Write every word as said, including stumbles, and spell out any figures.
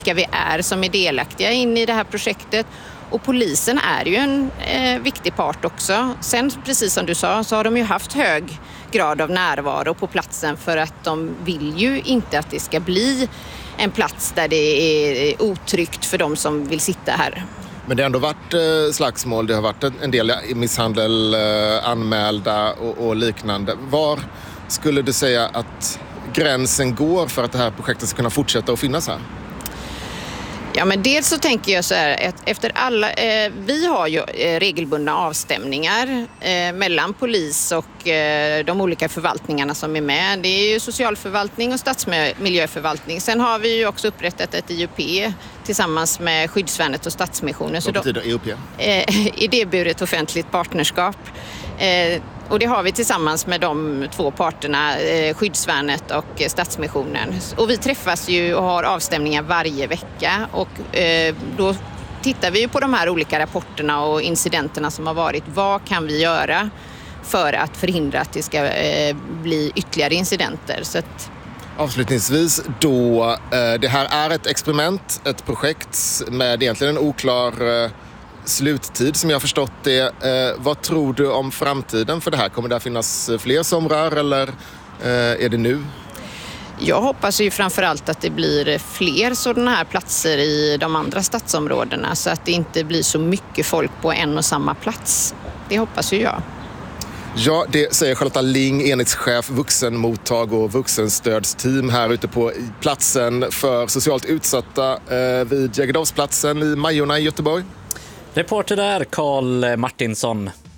vilka vi är som är delaktiga in i det här projektet. Och polisen är ju en eh, viktig part också. Sen, precis som du sa, så har de ju haft hög grad av närvaro på platsen för att de vill ju inte att det ska bli en plats där det är otryggt för de som vill sitta här. Men det har ändå varit eh, slagsmål, det har varit en del misshandel, eh, anmälda och, och liknande. Var skulle du säga att gränsen går för att det här projektet ska kunna fortsätta att finnas här? Ja, men dels så tänker jag så här att efter alla, eh, vi har ju eh, regelbundna avstämningar eh, mellan polis och eh, de olika förvaltningarna som är med. Det är ju socialförvaltning och stadsmiljöförvaltning. Sen har vi ju också upprättat ett I U P tillsammans med Skyddsvärnet och Stadsmissionen. Vad betyder I U P? Eh, idéburet offentligt partnerskap. Eh, Och det har vi tillsammans med de två parterna, eh, Skyddsvärnet och eh, Stadsmissionen. Och vi träffas ju och har avstämningar varje vecka. Och eh, då tittar vi ju på de här olika rapporterna och incidenterna som har varit. Vad kan vi göra för att förhindra att det ska eh, bli ytterligare incidenter? Så att... Avslutningsvis då, eh, det här är ett experiment, ett projekt med egentligen en oklar... Eh, sluttid som jag har förstått det. Eh, vad tror du om framtiden för det här? Kommer det att finnas fler somrar eller eh, är det nu? Jag hoppas ju framförallt att det blir fler sådana här platser i de andra stadsområdena så att det inte blir så mycket folk på en och samma plats. Det hoppas ju jag. Ja, det säger Charlotta Ling, enhetschef vuxenmottag och vuxenstödsteam här ute på platsen för socialt utsatta eh, vid Jägerdalsplatsen i Majorna i Göteborg. Reporter där, Carl Martinsson.